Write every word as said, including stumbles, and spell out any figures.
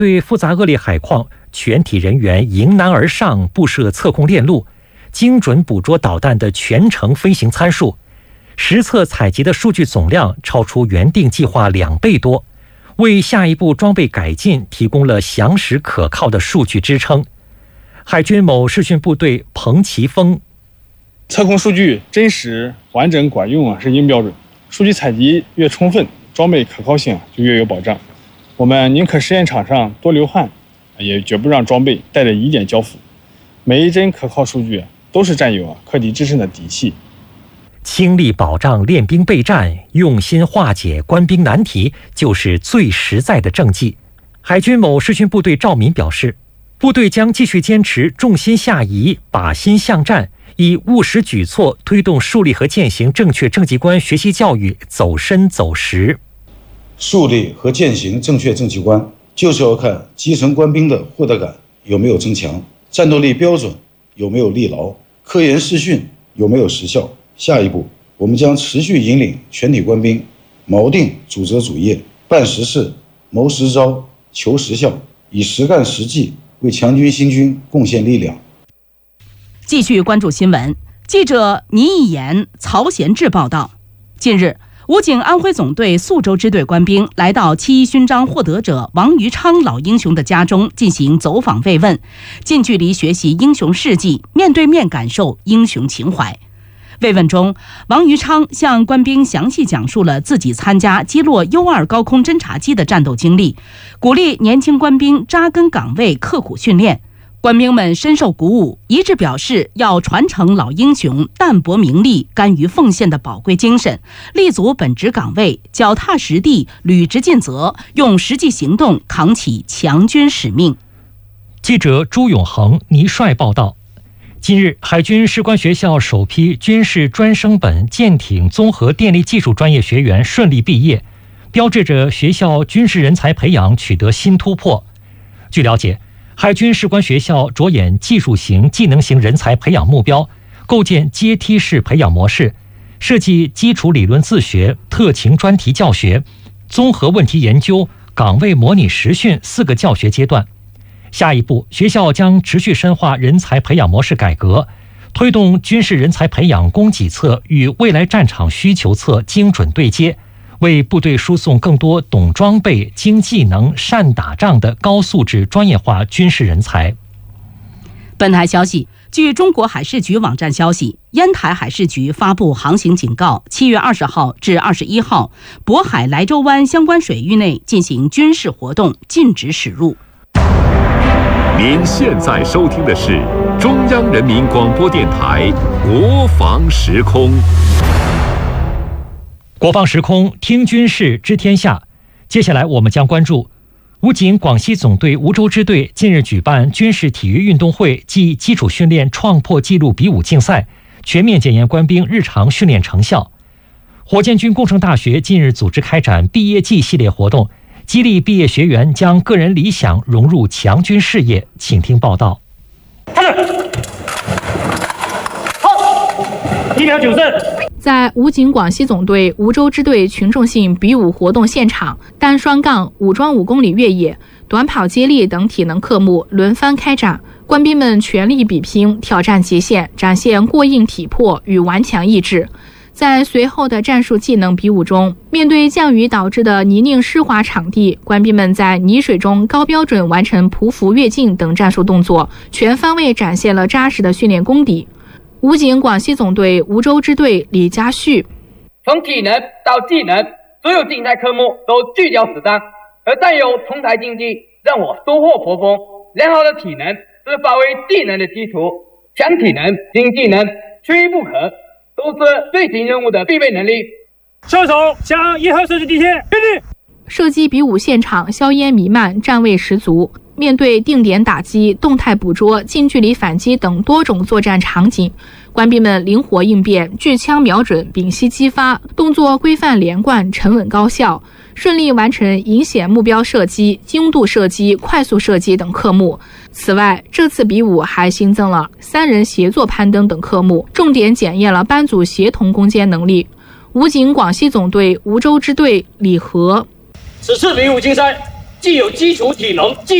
对复杂恶劣海况，全体人员迎难而上，布设测控链路，精准捕捉导弹的全程飞行参数，实测采集的数据总量超出原定计划两倍多，为下一步装备改进提供了详实可靠的数据支撑。海军某视讯部队彭奇峰： 测控数据真实、完整、管用啊是硬标准，数据采集越充分，装备可靠性就越有保障。我们宁可试验场上多流汗，也绝不让装备带着疑点交付。每一帧可靠数据都是战友克敌制胜的底气。 倾力保障练兵备战，用心化解官兵难题，就是最实在的政绩。海军某视讯部队赵民表示，部队将继续坚持重心下移、靶心向战，以务实举措推动树立和践行正确政绩观学习教育走深走实。 树立和践行正确政绩观，就是要看基层官兵的获得感有没有增强，战斗力标准有没有立牢，科研视训有没有实效。下一步，我们将持续引领全体官兵锚定主责主业，办实事、谋实招、求实效，以实干实绩为强军兴军贡献力量。 继续关注新闻，记者倪一言、曹贤志报道。近日，武警安徽总队宿州支队官兵来到七一勋章获得者王于昌老英雄的家中进行走访慰问，近距离学习英雄事迹，面对面感受英雄情怀。慰问中，王于昌向官兵详细讲述了自己参加击落 U 二高空侦察机的战斗经历，鼓励年轻官兵扎根岗位，刻苦训练。官兵们深受鼓舞，一致表示要传承老英雄淡泊名利、甘于奉献的宝贵精神，立足本职岗位，脚踏实地，履职尽责，用实际行动扛起强军使命。 记者朱永恒、倪帅报道。近日，海军士官学校首批军事专升本舰艇综合电力技术专业学员顺利毕业，标志着学校军事人才培养取得新突破。据了解，海军士官学校着眼技术型、技能型人才培养目标，构建阶梯式培养模式，设计基础理论自学、特勤专题教学、综合问题研究、岗位模拟实训四个教学阶段。下一步，学校将持续深化人才培养模式改革，推动军事人才培养供给侧与未来战场需求侧精准对接，为部队输送更多懂装备、精技能、善打仗的高素质专业化军事人才。 本台消息，据中国海事局网站消息，烟台海事局发布航行警告，七月二十号至二十一号，渤海莱州湾相关水域内进行军事活动，禁止驶入。 您现在收听的是中央人民广播电台国防时空。 国防时空，听军事知天下。接下来我们将关注武警广西总队梧州支队近日举办军事体育运动会暨基础训练创破纪录比武竞赛，全面检验官兵日常训练成效。火箭军工程大学近日组织开展毕业季系列活动，激励毕业学员将个人理想融入强军事业。请听报道。 开始，好，一秒九胜。 在武警广西总队梧州支队群众性比武活动现场，单双杠、武装五公里越野、短跑接力等体能科目轮番开展，官兵们全力比拼，挑战极限，展现过硬体魄与顽强意志。在随后的战术技能比武中，面对降雨导致的泥泞湿滑场地，官兵们在泥水中高标准完成匍匐跃进等战术动作，全方位展现了扎实的训练功底。武警广西总队梧州支队李家旭： 从体能到技能，所有竞赛科目都聚焦实战，而战友同台竞技让我收获颇丰。良好的体能是发挥技能的基础，强体能、精技能缺一不可，都是队形任务的必备能力。 射手向一号射击地线预定。 射击比武现场硝烟弥漫，站位十足。面对定点打击、动态捕捉、近距离反击等多种作战场景，官兵们灵活应变，聚枪瞄准，屏息激发，动作规范连贯，沉稳高效，顺利完成引显目标射击、精度射击、快速射击等科目。此外，这次比武还新增了三人协作攀登等科目，重点检验了班组协同攻坚能力。武警广西总队梧州支队李和： 此次比武竞赛既有基础体能，既